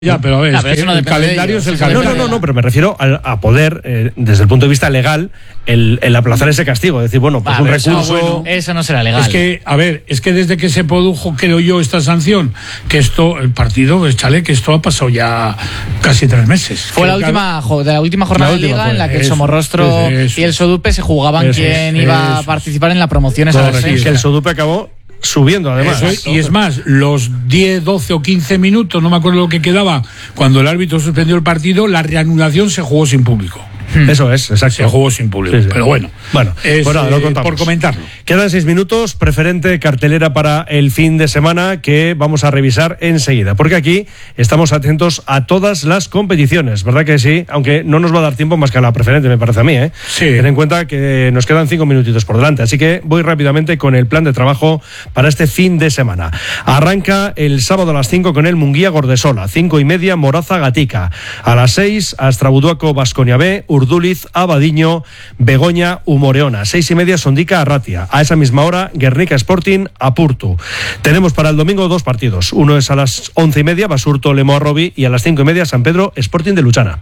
Ya, pero a ver, es que el calendario es el calendario. No, pero me refiero a poder, desde el punto de vista legal, el aplazar ese castigo. Decir, bueno, pues un recurso. Eso no será legal. Es que, a ver, es que desde que se produjo, creo yo, esta sanción, que esto, el partido, échale, que esto ha pasado ya casi 3 meses. Fue la última jornada de Liga en la que el Somorrostro y el Sodupe se jugaban quién iba a participar en la promoción esa vez. Que el Sodupe acabó subiendo, además. Y es más, los 10, 12 o 15 minutos, no me acuerdo lo que quedaba, cuando el árbitro suspendió el partido, la reanudación se jugó sin público. Eso es, exacto. Se jugó sin público, sí. Pero bueno, lo contamos. Por comentarlo. Quedan 6 minutos, preferente cartelera para el fin de semana que vamos a revisar enseguida, porque aquí estamos atentos a todas las competiciones, ¿verdad que sí? Aunque no nos va a dar tiempo más que a la preferente, me parece a mí, ¿eh? Sí. Ten en cuenta que nos quedan 5 minutitos por delante, así que voy rápidamente con el plan de trabajo para este fin de semana. Arranca el sábado a las 5 con el Munguía Gordesola, 5:30 Moraza Gatica, a las 6 Astrabuduaco Baskonia B, Urduliz, Abadiño, Begoña, Umoreona. 6:30 Sondica, Arratia. A esa misma hora, Guernica Sporting, Apurtu. Tenemos para el domingo 2 partidos. Uno es a las 11:30, Basurto, Lemoa Robi, y a las 5:30, San Pedro, Sporting de Luchana.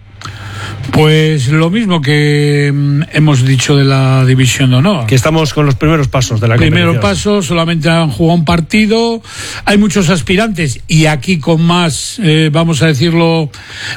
Pues lo mismo que hemos dicho de la División de Honor. Que estamos con los primeros pasos de la competición. Primeros pasos, solamente han jugado un partido. Hay muchos aspirantes y aquí con más, vamos a decirlo,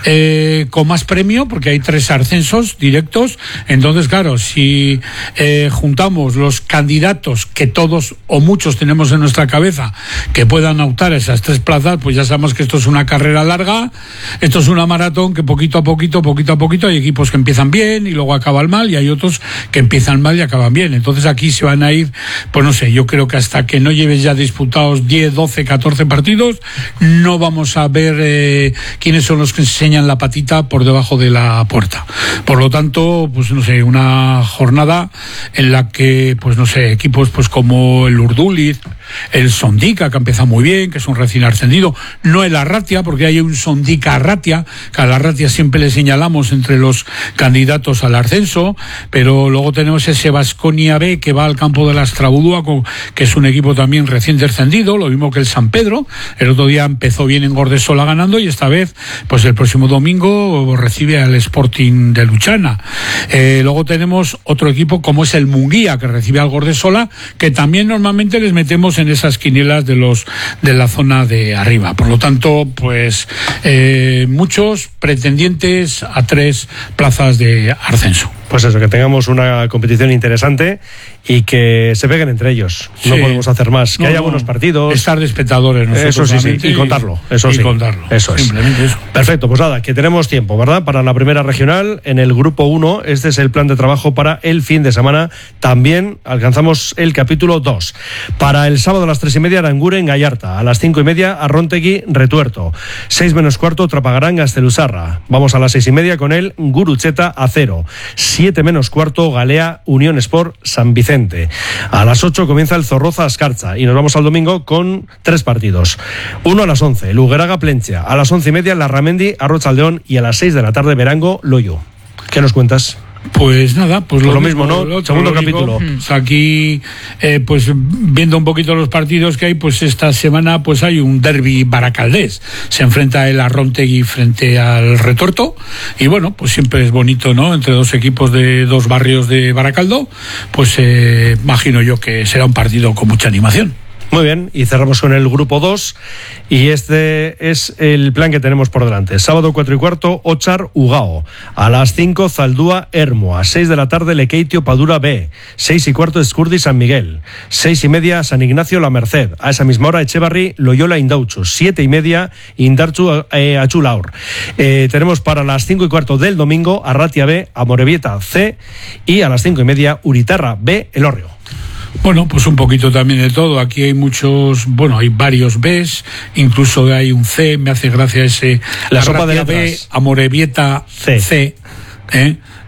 con más premio, porque hay 3 ascensos directos. Entonces, claro, si juntamos los candidatos que todos o muchos tenemos en nuestra cabeza que puedan optar a esas 3 plazas, pues ya sabemos que esto es una carrera larga, esto es una maratón que poquito a poquito hay equipos que empiezan bien y luego acaban mal, y hay otros que empiezan mal y acaban bien. Entonces aquí se van a ir, pues no sé, yo creo que hasta que no lleves ya disputados 10, 12, 14 partidos, no vamos a ver quiénes son los que enseñan la patita por debajo de la puerta. Por lo tanto, pues no sé, una jornada en la que, pues no sé, equipos pues como el Urduliz, el Sondica, que empieza muy bien, que es un recién ascendido, no el Arratia, porque hay un Sondica Arratia, que al Arratia siempre le señalamos entre los candidatos al ascenso, pero luego tenemos ese Baskonia B que va al campo del Astrabuduaco, que es un equipo también recién descendido, lo mismo que el San Pedro. El otro día empezó bien en Gordesola ganando, y esta vez, pues el próximo domingo recibe al Sporting de Luchana. Luego tenemos otro equipo como es el Munguía, que recibe al Gordesola, que también normalmente les metemos en esas quinielas de la zona de arriba. Por lo tanto, pues muchos pretendientes a 3 plazas de ascenso. Pues eso, que tengamos una competición interesante y que se peguen entre ellos. Sí. No podemos hacer más. Que haya buenos partidos. Estar de espectadores nosotros. Eso sí. Y contarlo. Eso sí. Eso es. Simplemente eso. Perfecto, pues nada, que tenemos tiempo, ¿verdad? Para la primera regional, en el grupo 1, este es el plan de trabajo para el fin de semana. También alcanzamos el capítulo 2. Para el sábado a las 3:30, Aranguren, Gallarta. A las 5:30, Arrontegui, Retuerto. 6 menos cuarto, Trapagarán, Gasteluzarra. Vamos a las 6:30 con el Gurutzeta, Acero. 7 menos cuarto, Galea, Unión Sport, San Vicente. A las 8 comienza el Zorroza, Ascarcha, y nos vamos al domingo con 3 partidos. Uno a las 11, Lugeraga, Plencia. A las 11:30, Larramendi, Arrochaldeón, y a las 6 de la tarde, Verango, Loyo. ¿Qué nos cuentas? Pues nada, pues lo mismo, ¿no? Segundo capítulo. Aquí, pues viendo un poquito los partidos que hay, pues esta semana pues hay un derbi baracaldés. Se enfrenta el Arrontegui frente al Retuerto, y bueno, pues siempre es bonito, ¿no? Entre 2 equipos de 2 barrios de Baracaldo, pues imagino yo que será un partido con mucha animación. Muy bien, y cerramos con el grupo 2, y este es el plan que tenemos por delante. Sábado 4:15, Ochar, Ugao. A las 5, Zaldúa, Hermo. A 6 de la tarde, Lekeitio, Padura B. 6:15, Escurdi, San Miguel. 6:30, San Ignacio, La Merced. A esa misma hora, Echevarri, Loyola, Indauchu. 7:30, Indarchu, Achulaur. Tenemos para las 5:15 del domingo, Arratia B, Amorebieta C, y a las 5:30, Uritarra B, Elorrio. Bueno, pues un poquito también de todo. Aquí hay muchos, hay varios Bs, incluso hay un C, me hace gracia ese. La sopa de letras. B, Amorebieta C.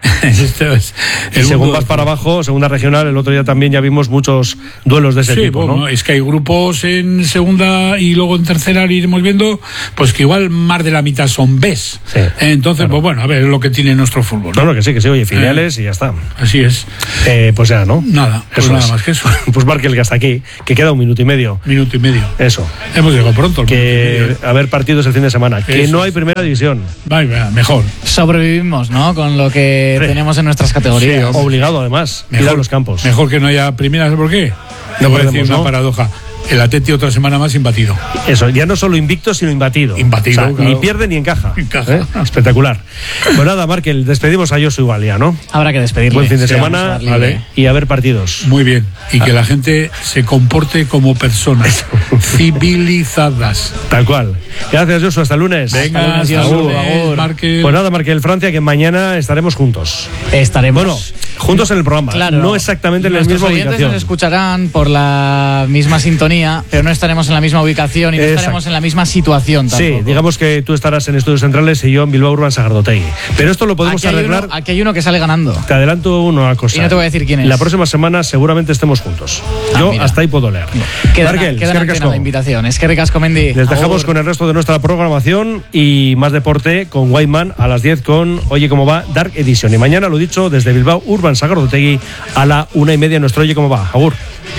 Y según vas para abajo, segunda regional, el otro día también ya vimos muchos duelos de ese tipo, bueno, ¿no? Es que hay grupos en segunda y luego en tercera iremos viendo, pues que igual más de la mitad son Bs. Sí, entonces, claro. pues bueno, a ver lo que tiene nuestro fútbol, ¿no? No, que sí, oye, filiales y ya está. Así es. Pues ya, ¿no? Nada, pues nada más que eso. Pues marque el que hasta aquí, que queda 1 minuto y medio. Minuto y medio. Eso. Hemos llegado pronto. Que a ver partidos el fin de semana. Que no hay primera división. Vaya, mejor. Sobrevivimos, ¿no? Con lo que tenemos en nuestras categorías. Sí, obligado además. Ir a los campos. Mejor que no haya primera, ¿sabes por qué? No voy a decir podemos, una ¿no? paradoja. El Atleti otra semana más imbatido. Eso, ya no solo invicto, sino imbatido. Imbatido, o sea, claro. Ni pierde ni encaja. Encaja. Espectacular. Pues nada, Markel, despedimos a Josu igual ya, ¿no? Habrá que despedirle. Buen fin de Sí, semana, vamos a darle. vale. Y a ver partidos. Muy bien. Y que la gente se comporte como personas civilizadas. Tal cual. Gracias, Josu. Hasta el lunes. Venga, hasta hasta lunes, lunes, Markel. Pues nada, Markel Francia, que mañana estaremos juntos. Estaremos. Bueno, juntos en el programa. Claro, no exactamente en la nuestros misma oyentes ubicación. nos escucharán por la misma sintonía, pero no estaremos en la misma ubicación y no Exacto. estaremos en la misma situación tampoco. Sí, digamos que tú estarás en Estudios Centrales y yo en Bilbao Urban Sagardotegui. Pero esto lo podemos arreglar. Aquí hay uno que sale ganando. Te adelanto una cosa. Y no te voy a decir quién es. La próxima semana seguramente estemos juntos. Yo mira. hasta ahí puedo leer. Quedan Markel, antena eskerrik asko. la invitación. Es que ricasco, Mendy. Les dejamos Agur. con el resto de nuestra programación y más deporte con Whiteman a las 10 con Oye Cómo Va Dark Edition. Y mañana, lo dicho, desde Bilbao Urban Sagardotegui a la 1:30 nuestro Oye Cómo Va. Agur.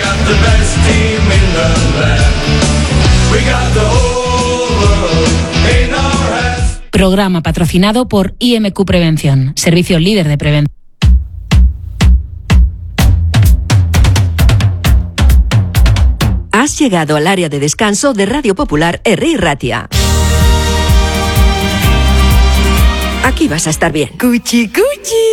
Programa patrocinado por IMQ Prevención, servicio líder de prevención. Has llegado al área de descanso de Radio Popular Herri Ratia. Aquí vas a estar bien. Cuchi, cuchi.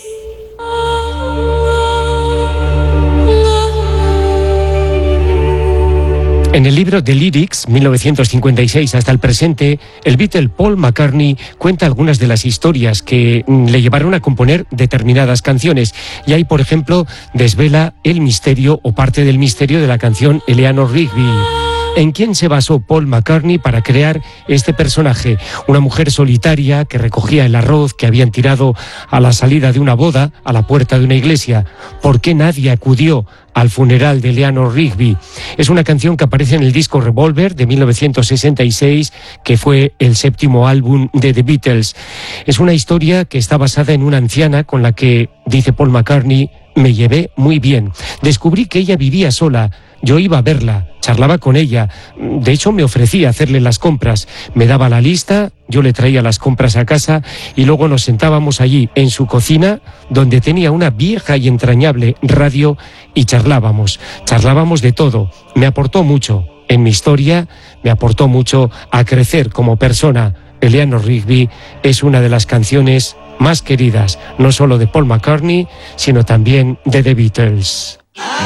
En el libro The Lyrics, 1956 hasta el presente, el Beatle Paul McCartney cuenta algunas de las historias que le llevaron a componer determinadas canciones. Y ahí, por ejemplo, desvela el misterio o parte del misterio de la canción Eleanor Rigby. ¿En quién se basó Paul McCartney para crear este personaje? Una mujer solitaria que recogía el arroz que habían tirado a la salida de una boda, a la puerta de una iglesia. ¿Por qué nadie acudió al funeral de Eleanor Rigby? Es una canción que aparece en el disco Revolver de 1966, que fue el 7º álbum de The Beatles. Es una historia que está basada en una anciana con la que, dice Paul McCartney, me llevé muy bien. Descubrí que ella vivía sola. Yo iba a verla, charlaba con ella, de hecho me ofrecía hacerle las compras, me daba la lista, yo le traía las compras a casa y luego nos sentábamos allí en su cocina, donde tenía una vieja y entrañable radio y charlábamos de todo. Me aportó mucho en mi historia, me aportó mucho a crecer como persona. Eleanor Rigby es una de las canciones más queridas, no solo de Paul McCartney, sino también de The Beatles.